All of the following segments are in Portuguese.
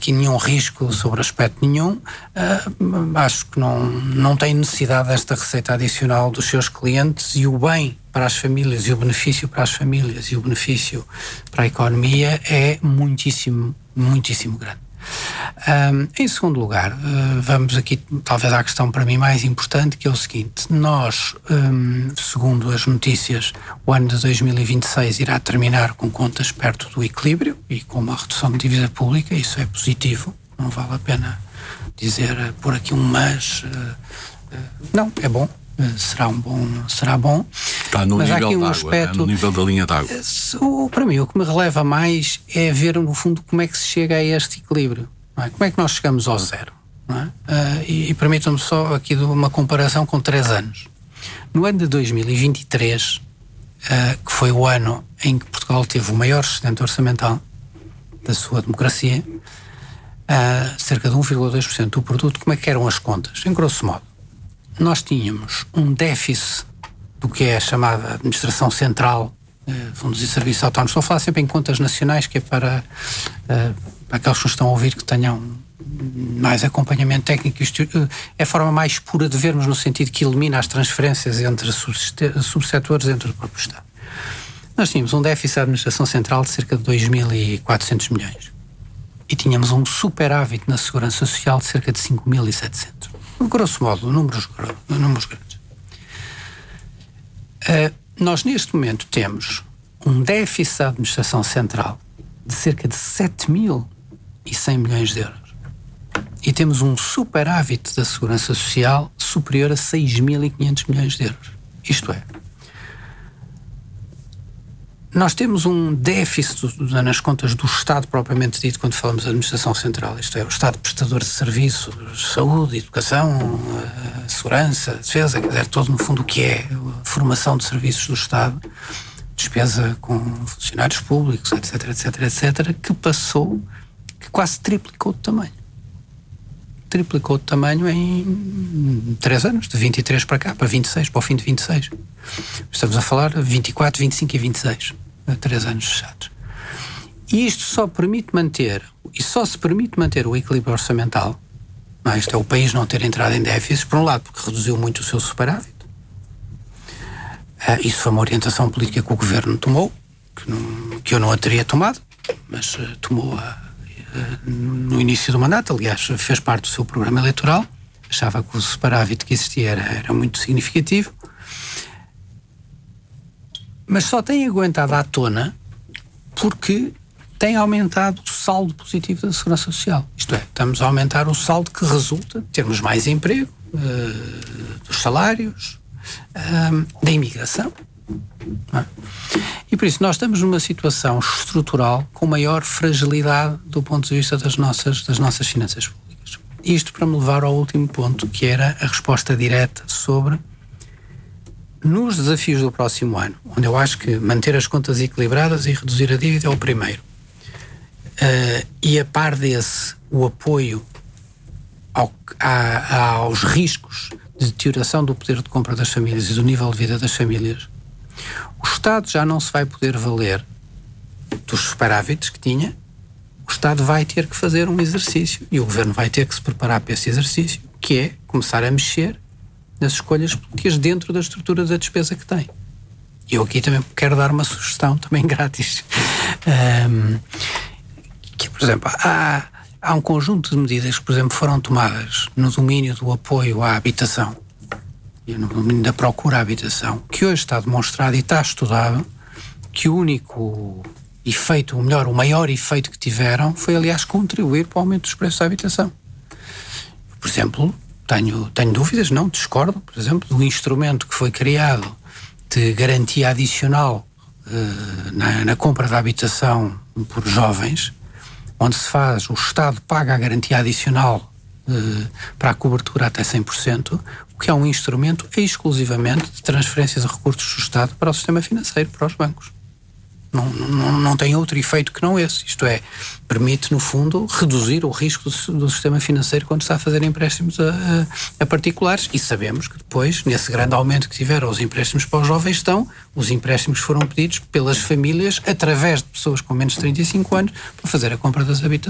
aqui nenhum risco sobre aspecto nenhum. Acho que não tem necessidade desta receita adicional dos seus clientes, e o bem para as famílias e o benefício para as famílias e o benefício para a economia é muitíssimo, muitíssimo grande. Em segundo lugar, vamos aqui talvez à questão para mim mais importante, que é o seguinte: nós, segundo as notícias, o ano de 2026 irá terminar com contas perto do equilíbrio e com uma redução de dívida pública. Isso é positivo, não vale a pena dizer por aqui um mas. Não, é bom. Será bom. Está no mas nível há aqui d'água, aspecto, no nível da linha d'água. Para mim, o que me releva mais é ver, no fundo, como é que se chega a este equilíbrio. Não é? Como é que nós chegamos ao zero? Não é? E permitam-me só aqui uma comparação com 3 anos. No ano de 2023, que foi o ano em que Portugal teve o maior excedente orçamental da sua democracia, cerca de 1,2% do produto, como é que eram as contas? Em grosso modo, nós tínhamos um déficit do que é a chamada administração central, fundos e serviços autónomos. Estou a falar sempre em contas nacionais, que é para aqueles que estão a ouvir que tenham mais acompanhamento técnico. Isto é a forma mais pura de vermos, no sentido que elimina as transferências entre subsetores dentro do próprio Estado. Nós tínhamos um déficit da administração central de cerca de 2.400 milhões. E tínhamos um superávit na segurança social de cerca de 5.700. Grosso modo, números grandes. Nós neste momento temos um déficit da administração central de cerca de 7.100 milhões de euros. E temos um superávit da segurança social superior a 6.500 milhões de euros. Isto é, nós temos um déficit nas contas do Estado propriamente dito quando falamos de administração central, isto é, o Estado prestador de serviços, saúde, educação, segurança, defesa, quer dizer, todo no fundo o que é a formação de serviços do Estado, despesa com funcionários públicos, etc, que quase triplicou de tamanho. Triplicou de tamanho em 3 anos, de 23 para cá, para 26, para o fim de 26. Estamos a falar de 24, 25 e 26, 3 anos fechados. E isto só se permite manter o equilíbrio orçamental. Não, isto é, o país não ter entrado em déficit, por um lado, porque reduziu muito o seu superávit. Isso foi uma orientação política que o governo tomou, que eu não a teria tomado, mas tomou no início do mandato. Aliás, fez parte do seu programa eleitoral. Achava que o superávit que existia era muito significativo, mas só tem aguentado à tona porque tem aumentado o saldo positivo da segurança social. Isto é, estamos a aumentar o saldo que resulta de termos mais emprego, dos salários, da imigração. E por isso nós estamos numa situação estrutural com maior fragilidade do ponto de vista das nossas finanças públicas. Isto para me levar ao último ponto, que era a resposta direta sobre nos desafios do próximo ano, onde eu acho que manter as contas equilibradas e reduzir a dívida é o primeiro. E a par desse, o apoio aos riscos de deterioração do poder de compra das famílias e do nível de vida das famílias. O Estado já não se vai poder valer dos superávites que tinha. O Estado vai ter que fazer um exercício e o Governo vai ter que se preparar para esse exercício, que é começar a mexer nas escolhas políticas dentro da estrutura da despesa que tem. E eu aqui também quero dar uma sugestão, também grátis, que, por exemplo, há um conjunto de medidas que, por exemplo, foram tomadas no domínio do apoio à habitação e no domínio da procura à habitação, que hoje está demonstrado e está estudado que o único efeito, ou melhor, o maior efeito que tiveram foi, aliás, contribuir para o aumento dos preços da habitação. Por exemplo, tenho dúvidas, não, discordo, por exemplo, do instrumento que foi criado de garantia adicional na compra da habitação por jovens, onde o Estado paga a garantia adicional para a cobertura até 100%, o que é um instrumento exclusivamente de transferências de recursos do Estado para o sistema financeiro, para os bancos. Não tem outro efeito que não esse. Isto é, permite, no fundo, reduzir o risco do sistema financeiro quando está a fazer empréstimos a particulares. E sabemos que depois, nesse grande aumento que tiveram os empréstimos para os jovens, os empréstimos foram pedidos pelas famílias através de pessoas com menos de 35 anos para fazer a compra das habitações.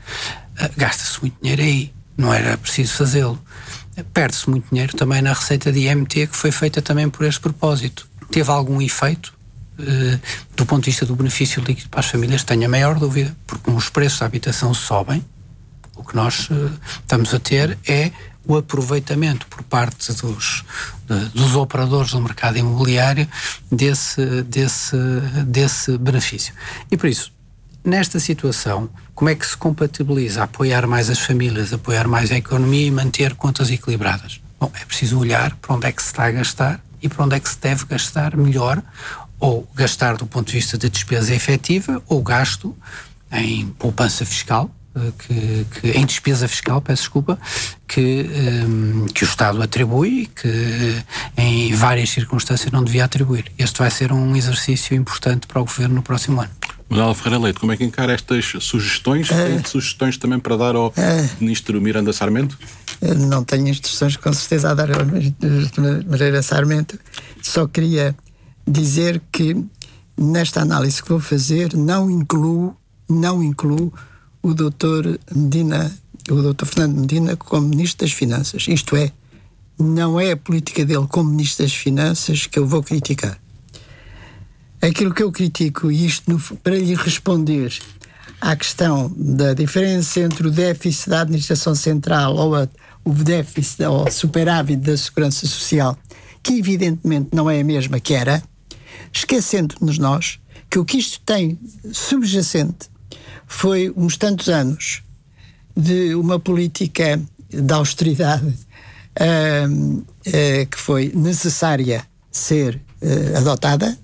Gasta-se muito dinheiro aí, não era preciso fazê-lo. Perde-se muito dinheiro também na receita de IMT, que foi feita também por este propósito. Teve algum efeito do ponto de vista do benefício líquido para as famílias? Tenho a maior dúvida, porque como os preços da habitação sobem, o que nós estamos a ter é o aproveitamento por parte dos operadores do mercado imobiliário desse benefício. E por isso, nesta situação, como é que se compatibiliza apoiar mais as famílias, apoiar mais a economia e manter contas equilibradas? Bom, é preciso olhar para onde é que se está a gastar e para onde é que se deve gastar melhor, ou gastar do ponto de vista de despesa efetiva, ou gasto em poupança fiscal, em despesa fiscal, peço desculpa, que o Estado atribui e que em várias circunstâncias não devia atribuir. Este vai ser um exercício importante para o Governo no próximo ano. Manuel Ferreira Leite, como é que encara estas sugestões? Tem sugestões também para dar ao Ministro Miranda Sarmento? Não tenho instruções com certeza a dar ao Ministro Miranda Sarmento. Só queria dizer que nesta análise que vou fazer não incluo o Dr. Fernando Medina como Ministro das Finanças. Isto é, não é a política dele como Ministro das Finanças que eu vou criticar. Aquilo que eu critico, e isto para lhe responder à questão da diferença entre o déficit da administração central ou o déficit ou superávit da segurança social, que evidentemente não é a mesma que era, esquecendo-nos nós que o que isto tem subjacente foi uns tantos anos de uma política de austeridade que foi necessária ser adotada,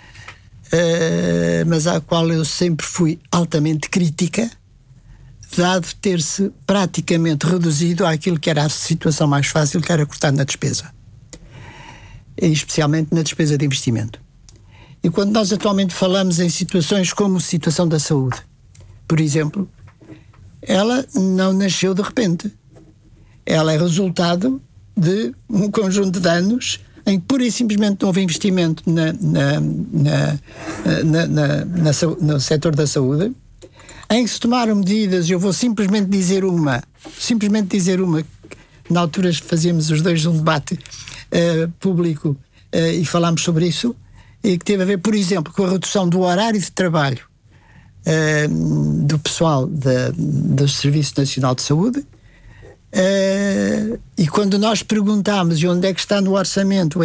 mas à qual eu sempre fui altamente crítica, dado ter-se praticamente reduzido àquilo que era a situação mais fácil, que era cortar na despesa, e especialmente na despesa de investimento. E quando nós atualmente falamos em situações como a situação da saúde, por exemplo, ela não nasceu de repente. Ela é resultado de um conjunto de anos em que pura e simplesmente não houve investimento no setor da saúde, em que se tomaram medidas, eu vou simplesmente dizer uma, na altura fazíamos os dois um debate público e falámos sobre isso, e que teve a ver, por exemplo, com a redução do horário de trabalho do pessoal do Serviço Nacional de Saúde, e quando nós perguntámos onde é que está no orçamento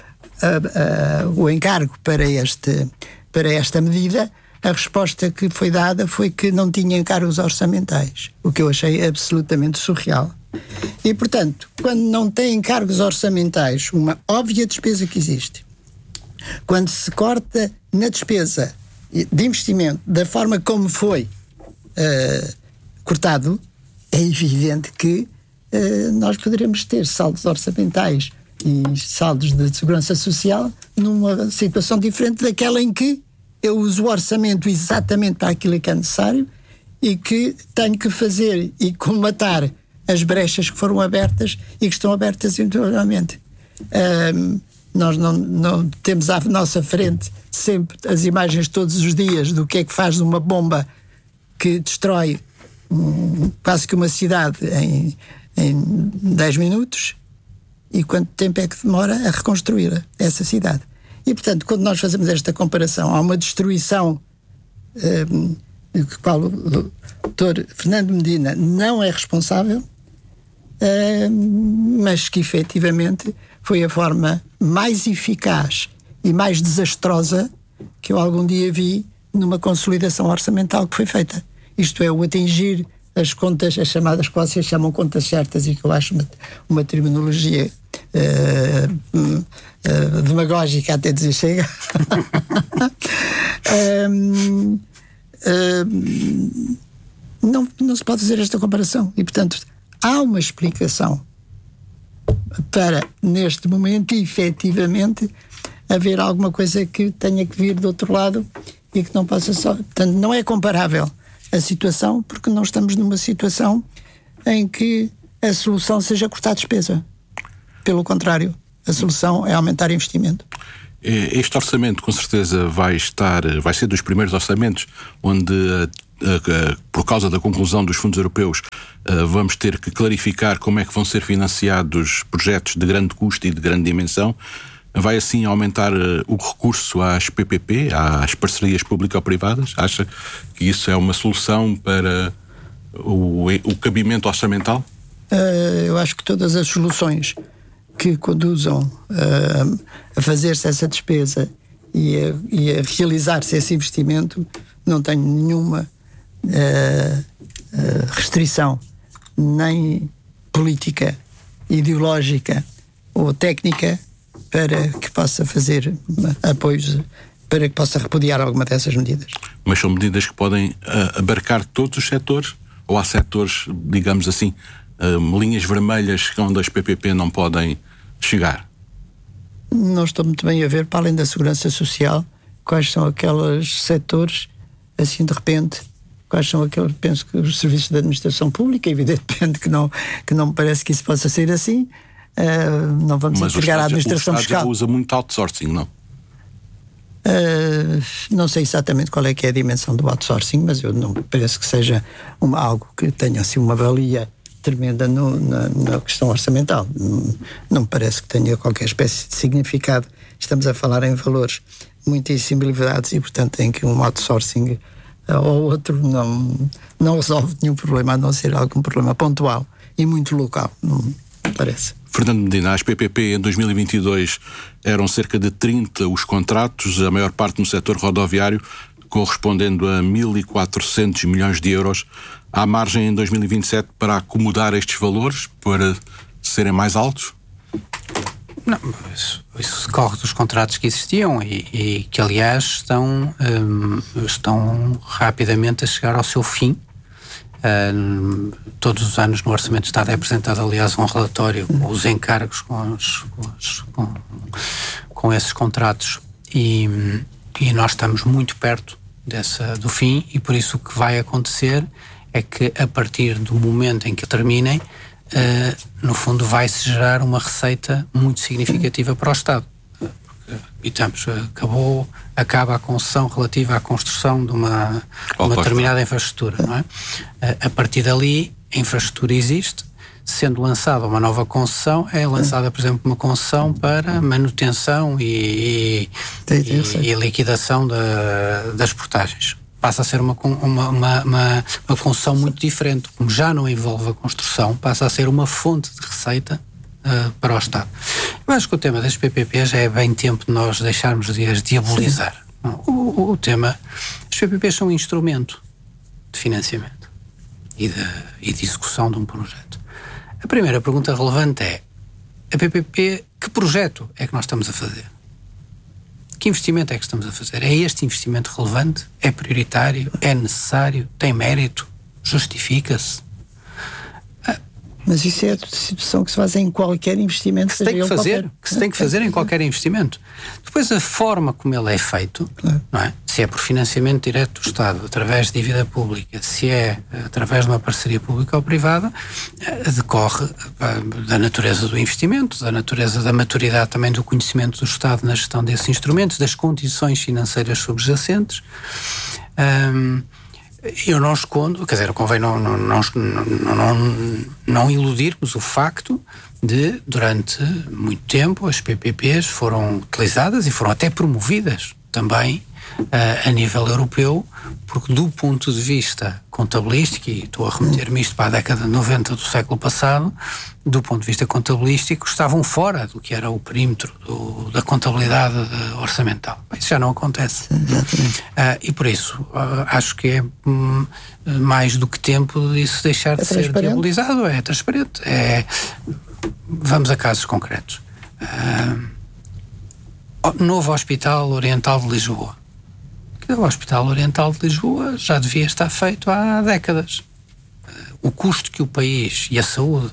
o encargo para esta medida, a resposta que foi dada foi que não tinha encargos orçamentais, o que eu achei absolutamente surreal. E, portanto, quando não tem encargos orçamentais, uma óbvia despesa que existe, quando se corta na despesa de investimento da forma como foi cortado, é evidente que nós poderemos ter saldos orçamentais e saldos de segurança social numa situação diferente daquela em que eu uso o orçamento exatamente para aquilo que é necessário e que tenho que fazer e colmatar as brechas que foram abertas e que estão abertas interiormente. Nós não temos à nossa frente sempre as imagens todos os dias do que é que faz uma bomba que destrói quase que uma cidade em 10 minutos e quanto tempo é que demora a reconstruir essa cidade. E, portanto, quando nós fazemos esta comparação, há uma destruição de qual o Dr. Fernando Medina não é responsável, mas que efetivamente foi a forma mais eficaz e mais desastrosa que eu algum dia vi numa consolidação orçamental que foi feita. Isto é, o atingir as contas, as chamadas que vocês chamam contas certas e que eu acho uma terminologia demagógica até dizer chega. Não se pode fazer esta comparação e, portanto, há uma explicação para, neste momento, efetivamente, haver alguma coisa que tenha que vir do outro lado e que não possa só... Portanto, não é comparável a situação, porque não estamos numa situação em que a solução seja cortar despesa. Pelo contrário, a solução é aumentar investimento. Este orçamento, com certeza, vai ser dos primeiros orçamentos onde por causa da conclusão dos fundos europeus, vamos ter que clarificar como é que vão ser financiados projetos de grande custo e de grande dimensão. Vai assim aumentar o recurso às PPP, às parcerias público-privadas? Acha que isso é uma solução para o cabimento orçamental? Eu acho que todas as soluções que conduzam a fazer-se essa despesa e a realizar-se esse investimento não tenho nenhuma restrição, nem política, ideológica ou técnica, para que possa fazer apoios, para que possa repudiar alguma dessas medidas. Mas são medidas que podem abarcar todos os setores? Ou há setores, digamos assim, linhas vermelhas onde as PPP não podem chegar? Não estou muito bem a ver, para além da segurança social, quais são aqueles setores, assim de repente, quais são aqueles, penso que os serviços de administração pública, evidentemente que não me parece que isso possa ser assim. Não vamos entregar à administração fiscal. Mas o Estado já usa muito outsourcing, não? Não sei exatamente qual é que é a dimensão do outsourcing, mas eu não parece que seja algo que tenha assim uma valia tremenda na questão orçamental. Não me parece que tenha qualquer espécie de significado. Estamos a falar em valores muitíssimo elevados e, portanto, em que um outsourcing ou outro não resolve nenhum problema, a não ser algum problema pontual e muito local, não me parece. Fernando Medina, as PPP em 2022 eram cerca de 30 os contratos, a maior parte no setor rodoviário, correspondendo a 1.400 milhões de euros. Há margem em 2027 para acomodar estes valores, para serem mais altos? Não, isso decorre dos contratos que existiam e que, aliás, estão rapidamente a chegar ao seu fim. Todos os anos no Orçamento de Estado é apresentado, aliás, um relatório com os encargos com esses contratos e nós estamos muito perto do fim, e por isso o que vai acontecer é que a partir do momento em que terminem, no fundo vai-se gerar uma receita muito significativa para o Estado. Acaba a concessão relativa à construção de uma determinada infraestrutura, não é? A partir dali, a infraestrutura existe, sendo lançada uma nova concessão, é lançada, por exemplo, uma concessão para manutenção e liquidação das portagens. Passa a ser uma concessão muito diferente, como já não envolve a construção, passa a ser uma fonte de receita para o Estado. Eu acho que o tema das PPP já é bem tempo de nós deixarmos de as diabolizar. O tema, as PPP são um instrumento de financiamento e de execução de um projeto. A primeira pergunta relevante é: a PPP, que projeto é que nós estamos a fazer? Que investimento é que estamos a fazer? É este investimento relevante? É prioritário? É necessário? Tem mérito? Justifica-se? Mas isso é a situação que se faz em qualquer investimento. Que se tem que fazer em qualquer investimento. Depois, a forma como ele é feito, claro, não é? Se é por financiamento direto do Estado, através de dívida pública, se é através de uma parceria pública ou privada, decorre da natureza do investimento, da natureza da maturidade também do conhecimento do Estado na gestão desses instrumentos, das condições financeiras subjacentes. Eu não escondo, quer dizer, convém não iludirmos o facto de, durante muito tempo, as PPPs foram utilizadas e foram até promovidas também a nível europeu, porque do ponto de vista contabilístico, e estou a remeter-me isto para a década de 90 do século passado, do ponto de vista contabilístico estavam fora do que era o perímetro da contabilidade orçamental. Isso já não acontece. E por isso acho que é mais do que tempo disso deixar de ser diabolizado. É transparente. Vamos a casos concretos. Novo Hospital Oriental de Lisboa. O Hospital Oriental de Lisboa já devia estar feito há décadas. O custo que o país e a saúde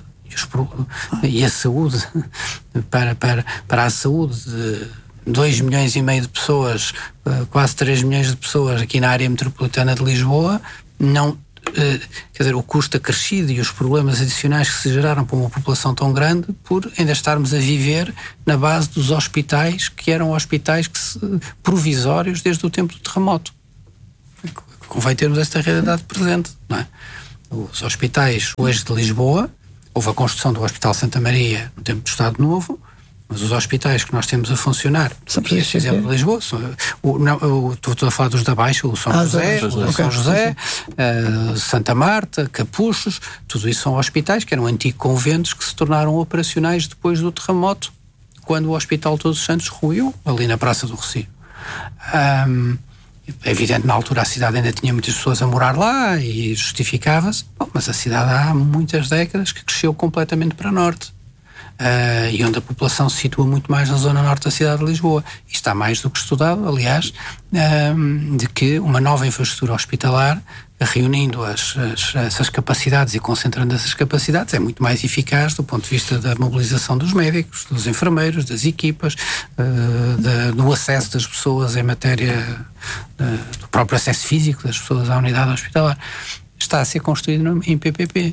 para a saúde de 2,5 milhões de pessoas, quase 3 milhões de pessoas aqui na área metropolitana de Lisboa, quer dizer, o custo acrescido e os problemas adicionais que se geraram para uma população tão grande por ainda estarmos a viver na base dos hospitais que eram hospitais provisórios desde o tempo do terremoto. convém termos esta realidade presente, não é? Os hospitais hoje de Lisboa, houve a construção do Hospital Santa Maria no tempo do Estado Novo, mas os hospitais que nós temos a funcionar, este exemplo de Lisboa, estou a falar dos da Baixa, o São José, Santa Marta, Capuchos, tudo isso são hospitais que eram antigos conventos que se tornaram operacionais depois do terremoto, quando o Hospital Todos os Santos ruiu, ali na Praça do Rossio. É evidente, na altura a cidade ainda tinha muitas pessoas a morar lá e justificava-se, mas a cidade há muitas décadas que cresceu completamente para norte. E onde a população se situa muito mais na zona norte da cidade de Lisboa. E está mais do que estudado, aliás, de que uma nova infraestrutura hospitalar, reunindo essas capacidades e concentrando essas capacidades, é muito mais eficaz do ponto de vista da mobilização dos médicos, dos enfermeiros, das equipas, do acesso das pessoas em matéria do próprio acesso físico das pessoas à unidade hospitalar. Está a ser construído em PPP.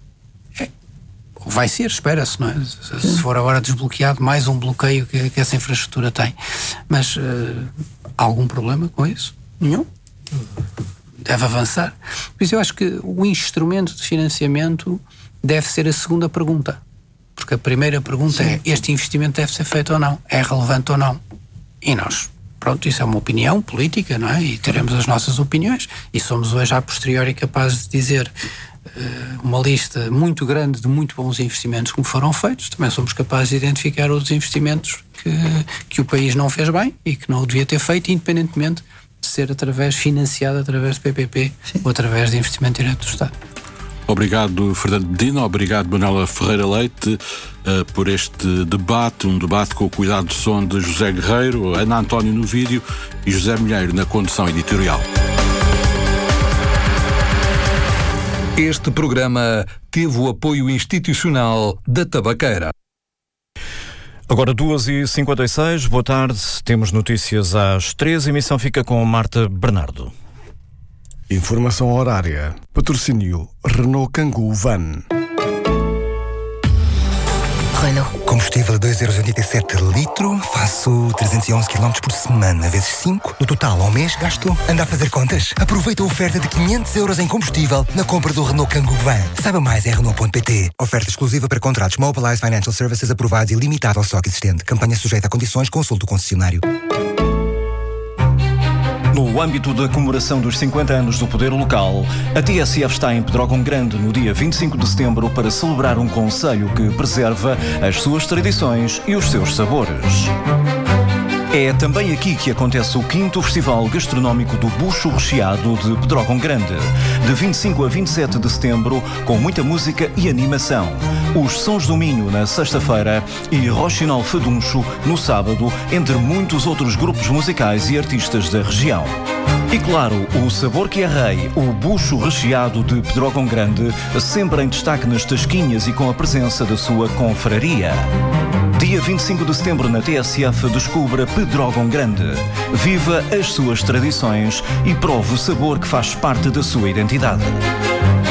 Vai ser, espera-se, não é? Se for agora desbloqueado, mais um bloqueio que essa infraestrutura tem. Mas há algum problema com isso? Nenhum. Deve avançar. Por isso eu acho que o instrumento de financiamento deve ser a segunda pergunta. Porque a primeira pergunta é: este investimento deve ser feito ou não? É relevante ou não? E nós, pronto, isso é uma opinião política, não é? E teremos as nossas opiniões. E somos hoje, a posteriori, capazes de dizer uma lista muito grande de muito bons investimentos que foram feitos. Também somos capazes de identificar outros investimentos que o país não fez bem e que não o devia ter feito, independentemente de ser financiado através de PPP ou através de investimento direto do Estado. Obrigado, Fernando Medina. Obrigado, Manuela Ferreira Leite, por este debate, um debate com o cuidado de som de José Guerreiro, Ana António no vídeo e José Milheiro na condução editorial. Este programa teve o apoio institucional da Tabaqueira. Agora 2h56, boa tarde, temos notícias às 3h, a emissão fica com Marta Bernardo. Informação horária, patrocínio Renault Kangoo Van. Renault. Combustível a 2,87 € litro, faço 311 km por semana, vezes 5. No total, ao mês, gasto. Anda a fazer contas? Aproveita a oferta de 500 € em combustível na compra do Renault Kangoo Van. Saiba mais em Renault.pt. Oferta exclusiva para contratos Mobilize Financial Services aprovados e limitada ao estoque existente. Campanha sujeita a condições, consulte o concessionário. No âmbito da comemoração dos 50 anos do poder local, a TSF está em Pedrógão Grande no dia 25 de setembro para celebrar um concelho que preserva as suas tradições e os seus sabores. É também aqui que acontece o 5º Festival Gastronómico do Bucho Recheado de Pedrógão Grande, de 25 a 27 de setembro, com muita música e animação. Os Sons do Minho na sexta-feira e Rochinol Faduncho no sábado, entre muitos outros grupos musicais e artistas da região. E claro, o sabor que é rei, o bucho recheado de Pedrógão Grande, sempre em destaque nas tasquinhas e com a presença da sua confraria. Dia 25 de setembro na TSF, descubra Pedrógão Grande. Viva as suas tradições e prove o sabor que faz parte da sua identidade.